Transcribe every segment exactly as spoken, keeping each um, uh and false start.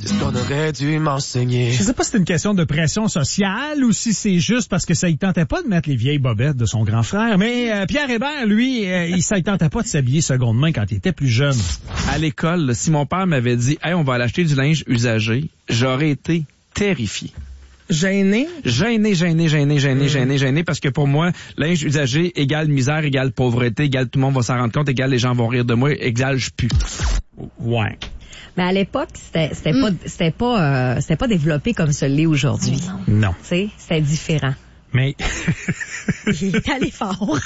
L'histoire aurait dû m'enseigner. Je sais pas si c'est une question de pression sociale ou si c'est juste parce que ça ne tentait pas de mettre les vieilles bobettes de son grand frère. Mais euh, Pierre Hébert, lui, euh, il ça ne tentait pas de s'habiller seconde main quand il était plus jeune. À l'école, là, si mon père m'avait dit « Hey, on va aller acheter du linge usagé », j'aurais été terrifié. Gêné? Gêné, gêné, gêné, gêné, gêné, gêné, parce que pour moi, linge usagé égale misère, égale pauvreté, égale tout le monde va s'en rendre compte, égale les gens vont rire de moi, égale je pue. Ouais. Mais à l'époque, c'était c'était mm. pas c'était pas euh, c'était pas développé comme ce l'est aujourd'hui. Non. Tu sais, c'était différent. Mais il est allé fort.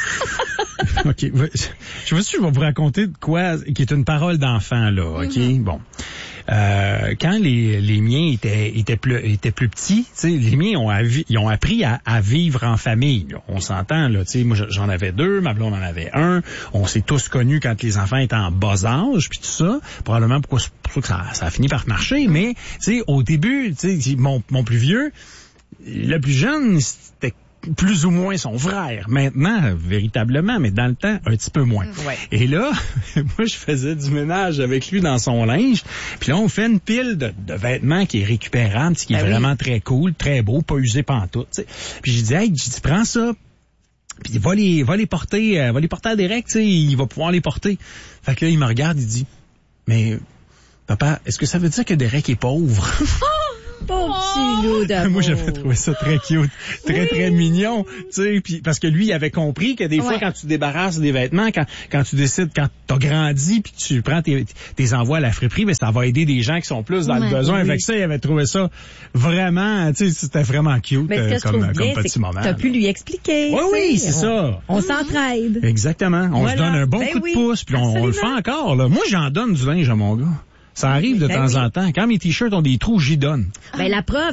OK, je veux je vais vous raconter de quoi qui est une parole d'enfant là, OK? Mm-hmm. Bon. Euh, quand les, les miens étaient, étaient, plus, étaient plus petits, les miens ont, avi, ils ont appris à, à vivre en famille. Là. On s'entend, là, moi j'en avais deux, ma blonde en avait un. On s'est tous connus quand les enfants étaient en bas âge, puis tout ça. Probablement pourquoi pour ça que ça, ça a fini par marcher. Mais au début, mon, mon plus vieux, le plus jeune, c'était plus ou moins son frère. Maintenant, véritablement, mais dans le temps, un petit peu moins. Ouais. Et là, moi, je faisais du ménage avec lui dans son linge. Puis là, on fait une pile de, de vêtements qui est récupérable, qui est ben vraiment oui. très cool, très beau, pas usé pantoute. T'sais. Puis j'ai dit, hey, j'ai dit, prends ça. Puis va les, va les porter, euh, va les porter à Derek, tu sais, il va pouvoir les porter. Fait que là, il me regarde, il dit, mais papa, est-ce que ça veut dire que Derek est pauvre? Pauvre petit loup d'amour. Moi, j'avais trouvé ça très cute, très, oui. très mignon, tu sais, puis parce que lui, il avait compris que des fois, ouais. quand tu débarrasses des vêtements, quand, quand tu décides, quand t'as grandi, puis tu prends tes, tes envois à la friperie, ben ça va aider des gens qui sont plus dans ouais, le besoin. Oui. Avec ça, il avait trouvé ça vraiment, tu sais, c'était vraiment cute euh, comme, comme bien, petit moment. T'as pu lui expliquer. Oui, oui, c'est on, ça. On s'entraide. Exactement. On voilà. se donne un bon ben coup oui. de pouce, puis on, on le fait encore, là. Moi, j'en donne du linge à mon gars. Ça arrive de ben temps oui. en temps. Quand mes t-shirts ont des trous, j'y donne. Ben, la preuve.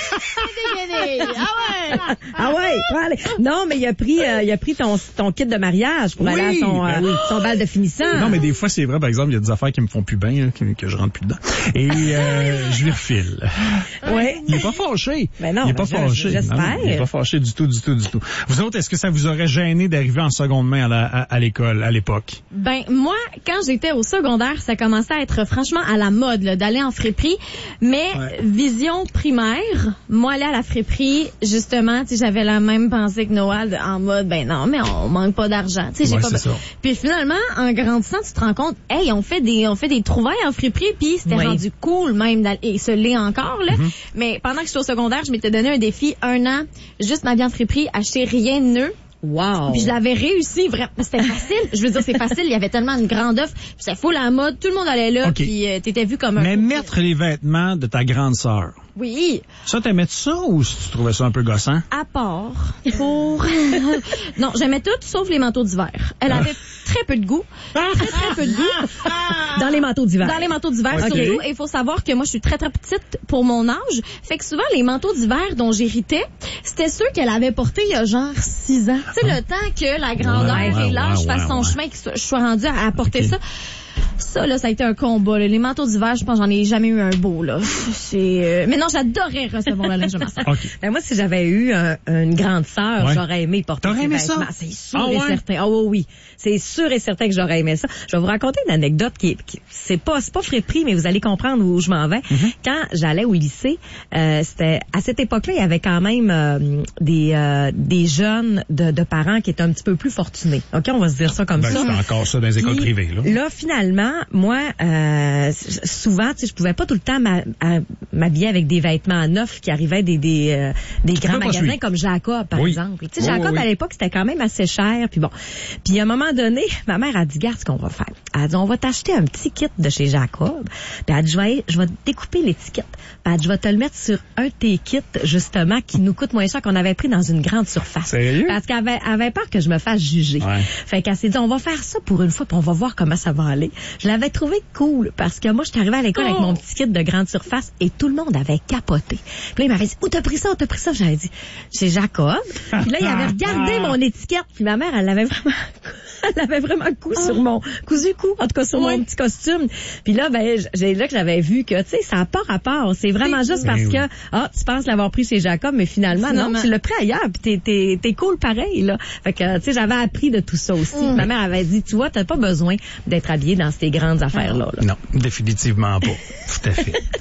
Ah ouais! Ah ouais! Allez. Non, mais il a pris, euh, il a pris ton, ton kit de mariage pour oui, aller à son, ben euh, oui. son bal de finissant. Non, mais des fois, c'est vrai, par exemple, il y a des affaires qui me font plus bien, là, que, que je rentre plus dedans. Et, euh, je lui refile. Oui. Il est pas fâché. Ben non, il est ben pas fâché. J'espère. Non, il est pas fâché du tout, du tout, du tout. Vous autres, est-ce que ça vous aurait gêné d'arriver en seconde main à, la, à, à l'école, à l'époque? Ben, moi, quand j'étais au secondaire, ça commençait à être franchement à la mode, là, d'aller en friperie. Mais, ouais. vision primaire, moi, aller à la friperie, justement, tu sais, j'avais la même pensée que Noël, en mode, ben non, mais on manque pas d'argent. Tu sais, j'ai ouais, pas. Ça. Puis finalement, en grandissant, tu te rends compte, hey, on fait des, on fait des trouvailles en friperie, puis c'était oui. rendu cool même, et ce l'est encore là. Mm-hmm. Mais pendant que j'étais au secondaire, je m'étais donné un défi, un an, juste ma vie en friperie, acheter rien de neuf. Wow. Puis je l'avais réussi, vraiment. C'était facile. Je veux dire, c'est facile. Il y avait tellement une grande offre. Puis c'était full à la mode. Tout le monde allait là. Okay. Puis euh, t'étais vu comme un... Mais mettre les vêtements de ta grande sœur. Oui. Ça, t'aimais ça ou tu trouvais ça un peu gossant? À part pour... non, j'aimais tout sauf les manteaux d'hiver. Elle avait très peu de goût. Très, très peu de goût. Dans les manteaux d'hiver. Dans les manteaux d'hiver, okay. surtout. Et il faut savoir que moi, je suis très, très petite pour mon âge. Fait que souvent, les manteaux d'hiver dont j'héritais, c'était ceux qu'elle avait portés il y a genre six ans. Tu sais, le temps que la grandeur ouais, ouais, et l'âge ouais, fassent ouais, son ouais. chemin, que je sois rendue à, à porter okay. ça. Ça, là, ça a été un combat. Là. Les manteaux d'hiver, je pense j'en ai jamais eu un beau. Là. C'est, euh... Mais non, j'adorais recevoir le linge de ma sœur. Okay. Ben, moi, si j'avais eu un, une grande sœur, ouais. j'aurais aimé porter T'aurais ses aimé vêtements. Ça? C'est sûr ah, et ouais? certain. Ah oh, oui, c'est sûr et certain que j'aurais aimé ça. Je vais vous raconter une anecdote qui est... Qui, c'est pas c'est pas friperie, mais vous allez comprendre où je m'en vais. Mm-hmm. Quand j'allais au lycée, euh, c'était à cette époque-là, il y avait quand même euh, des euh, des jeunes de, de parents qui étaient un petit peu plus fortunés. OK, on va se dire ça comme ben, ça. C'est encore ça dans les écoles Puis, privées. Là, là finalement, moi... Euh, souvent, tu sais, je pouvais pas tout le temps m'habiller avec des vêtements neufs qui arrivaient des des, euh, des grands magasins suivre. Comme Jacob, par oui. exemple. Tu sais, oui, Jacob, oui, oui. à l'époque, c'était quand même assez cher. Puis bon. Puis à un moment donné, ma mère a dit, garde ce qu'on va faire. Elle a dit, on va t'acheter un petit kit de chez Jacob. Puis elle a dit, je vais, je vais découper l'étiquette. Puis elle a dit, je vais te le mettre sur un de tes kits, justement, qui nous coûte moins cher qu'on avait pris dans une grande surface. Sérieux? Parce qu'elle avait, elle avait peur que je me fasse juger. Ouais. Fait qu'elle s'est dit, on va faire ça pour une fois, puis on va voir comment ça va aller. Je l'avais trouvé cool, parce que moi, j'étais arrivée à l'école oh. avec mon petit kit de grande surface et tout le monde avait capoté. Puis là, il m'avait dit, où t'as pris ça, où t'as pris ça? J'avais dit, chez Jacob. Puis là, il avait regardé mon étiquette. Puis ma mère, elle l'avait vraiment, elle avait vraiment coup oh. sur mon, cousu coup, en tout cas sur oui. mon petit costume. Puis là, ben, j'ai là que j'avais vu que, tu sais, ça n'a pas rapport. C'est vraiment juste parce oui. que, ah, tu penses l'avoir pris chez Jacob, mais finalement, finalement. non, tu l'as pris ailleurs. Puis t'es, t'es, t'es cool pareil, là. Fait que, tu sais, j'avais appris de tout ça aussi. Mm. Ma mère avait dit, tu vois, t'as pas besoin d'être habillée dans ces grandes affaires-là. Là. Non, définitivement pas. Tout à fait.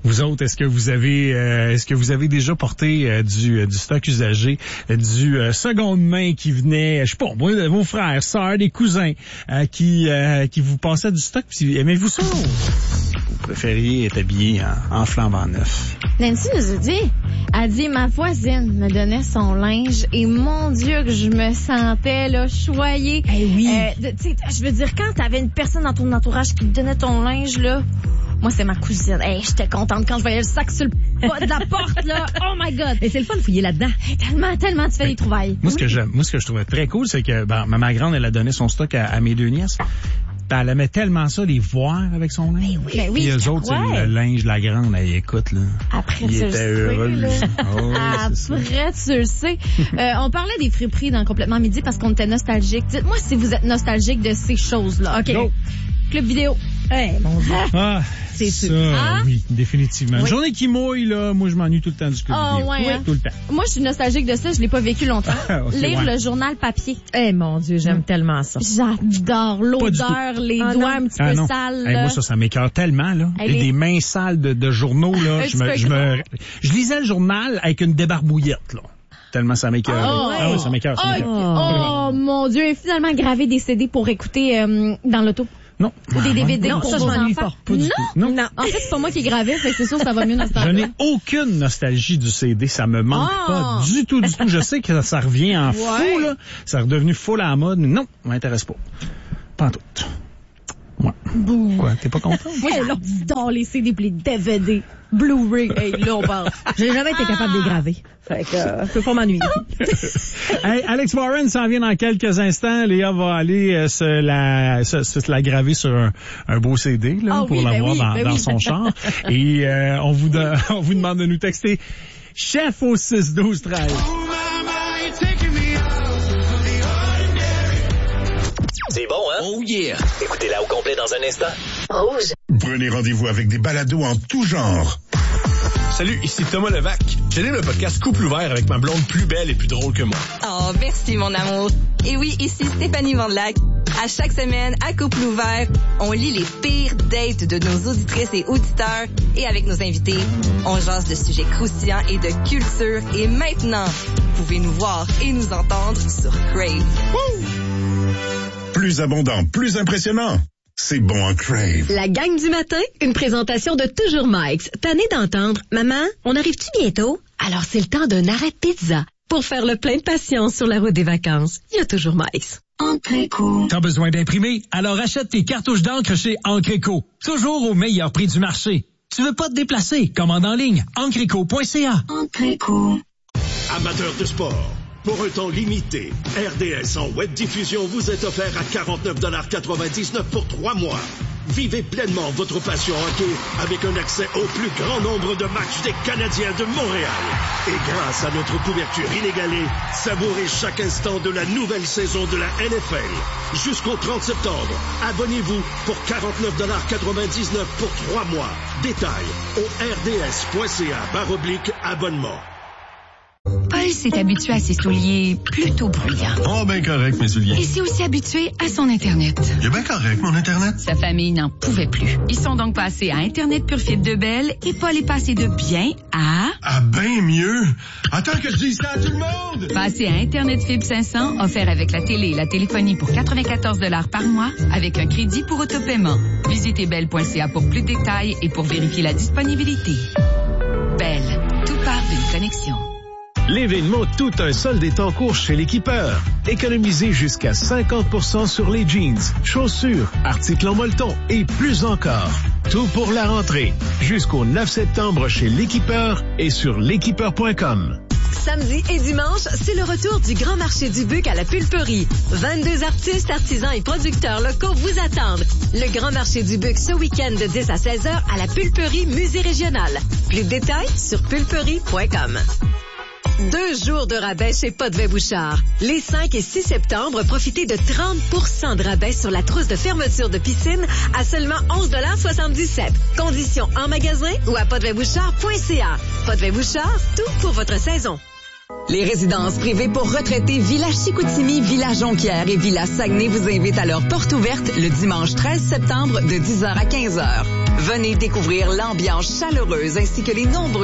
Vous autres, est-ce que vous avez euh, est-ce que vous avez déjà porté euh, du, euh, du stock usagé, euh, du euh, seconde main qui venait, je sais pas, moi, de vos frères, sœurs, des cousins euh, qui euh, qui vous passaient du stock, puis aimez-vous ça? Vous préfériez être habillé en, en flambant neuf? Nancy nous a dit, elle a dit, ma voisine me donnait son linge et mon Dieu que je me sentais là choyée. Eh oui. Euh, tu sais, je veux dire, quand t'avais une personne dans ton entourage qui te donnait ton linge, là, moi, c'est ma cousine. Hey, j'étais contente quand je voyais le sac sur le pas de la porte, là. Oh my God. Et c'est le fun de fouiller là-dedans. Hey, tellement, tellement, tu fais des trouvailles. Moi, ce que je, moi, ce que je trouvais très cool, c'est que ben, ma grande, elle a donné son stock à, à mes deux nièces. Ben, elle aimait tellement ça, les voir avec son linge. Ben oui, ben oui. Puis eux autres, Ouais. le linge, la grande, elle écoute, là. Après, Il tu le était sais, heureux, là. lui. Oh, oui, c'est ça. Après, tu le sais. Euh, on parlait des friperies dans Complètement Midi parce qu'on était nostalgiques. Dites-moi si vous êtes nostalgique de ces choses-là. OK. Go. Club vidéo. Eh, mon Dieu. Ah, C'est ça, sûr. Ah? oui, définitivement. Une Oui. journée qui mouille, là, moi, je m'ennuie tout le temps du club Ah, vidéo. ouais, Oui, hein? tout le temps. Moi, je suis nostalgique de ça. Je l'ai pas vécu longtemps. Ok, Lire ouais. le journal papier. Eh, mon Dieu, j'aime tellement ça. J'adore l'odeur, les Ah, doigts non. un petit Ah peu non. sales. Hey, là. moi, ça, ça m'écoeure tellement, là. Elle Et est- des mains sales de, de journaux, là. Un je petit me, peu je me, je lisais le journal avec une débarbouillette, là. Tellement ça m'écoeure. Ah, ouais. Ah oui, ça m'écoeure, ça Oh, m'écoeure. oh, mon Dieu, et finalement graver des C D pour écouter euh, dans l'auto. Non. Ou des D V D Non, pour ça, je vos m'ennuie enfants. pas. Pas du non. tout. Non. Non. En fait, c'est pas moi qui gravais, fait que c'est sûr que ça va mieux dans ce Je temps-là. n'ai aucune nostalgie du C D. Ça me manque Ah. pas du tout, du tout. Je sais que ça, ça revient en fou, Ouais. là. Ça est redevenu full à la mode. Mais non, ça m'intéresse pas. Pas en tout. Ouais. Quoi, t'es pas content? Moi, j'adore les C D pis les D V D. Blu-ray. Hey, là, on parle. J'ai jamais été capable de les graver. Fait que, euh, je peux pas m'ennuyer. Hey, Alex Warren s'en vient dans quelques instants. Léa va aller euh, se, la, se, se la graver sur un, un beau C D là, Ah pour oui, ben l'avoir oui, dans, ben dans oui. son char. Et euh, on, vous de- on vous demande de nous texter chef au six douze treize. C'est bon, hein? Oh yeah! Écoutez-la au complet dans un instant. Rouge. Prenez rendez-vous avec des balados en tout genre. Salut, ici Thomas Levac. J'anime le podcast Couple ouvert avec ma blonde plus belle et plus drôle que moi. Oh, merci, mon amour. Et oui, ici Stéphanie Vandelac. À chaque semaine, à Couple ouvert, on lit les pires dates de nos auditrices et auditeurs. Et avec nos invités, on jase de sujets croustillants et de culture. Et maintenant, vous pouvez nous voir et nous entendre sur Crave. Plus abondant, plus impressionnant. C'est bon en Crave. La gang du matin, une présentation de Toujours Mike's. Tanné d'entendre, maman, on arrive-tu bientôt? Alors c'est le temps d'un arrêt de pizza. Pour faire le plein de patience sur la route des vacances, il y a Toujours Mike's. T'as besoin d'imprimer? Alors achète tes cartouches d'encre chez Encreco. Toujours au meilleur prix du marché. Tu veux pas te déplacer? Commande en ligne. encreco point c a. Amateurs de sport, pour un temps limité, R D S en web diffusion vous est offert à quarante-neuf dollars quatre-vingt-dix-neuf pour trois mois. Vivez pleinement votre passion hockey avec un accès au plus grand nombre de matchs des Canadiens de Montréal. Et grâce à notre couverture inégalée, savourez chaque instant de la nouvelle saison de la N F L. Jusqu'au trente septembre, abonnez-vous pour quarante-neuf dollars quatre-vingt-dix-neuf pour trois mois. Détails au r d s point c a barre oblique abonnement. Paul s'est habitué à ses souliers plutôt bruyants. Oh, ben correct, mes souliers. Il s'est aussi habitué à son Internet. Il est bien correct, mon Internet. Sa famille n'en pouvait plus. Ils sont donc passés à Internet Pure Fibre de Bell et Paul est passé de bien à... Ah, ben mieux. Attends que je dise ça à tout le monde. Passé à Internet Fibre cinq cents, offert avec la télé et la téléphonie pour quatre-vingt-quatorze dollars par mois, avec un crédit pour autopaiement. Visitez bell point c a pour plus de détails et pour vérifier la disponibilité. Bell, tout part d'une connexion. L'événement Tout un solde est en cours chez l'Équipeur. Économisez jusqu'à cinquante pour cent sur les jeans, chaussures, articles en molleton et plus encore. Tout pour la rentrée. Jusqu'au neuf septembre chez l'Équipeur et sur l'équipeur point com. Samedi et dimanche, c'est le retour du Grand Marché du Buc à la Pulperie. vingt-deux artistes, artisans et producteurs locaux vous attendent. Le Grand Marché du Buc ce week-end de dix à seize heures à la Pulperie Musée Régional. Plus de détails sur pulperie point com. Deux jours de rabais chez Potvin Bouchard. Les cinq et six septembre, profitez de trente pour cent de rabais sur la trousse de fermeture de piscine à seulement onze dollars soixante-dix-sept. Conditions en magasin ou à potvin bouchard point c a. Potvin Bouchard, tout pour votre saison. Les résidences privées pour retraités Villa Chicoutimi, Villa Jonquière et Villa Saguenay vous invitent à leur porte ouverte le dimanche treize septembre de dix heures à quinze heures. Venez découvrir l'ambiance chaleureuse ainsi que les nombreux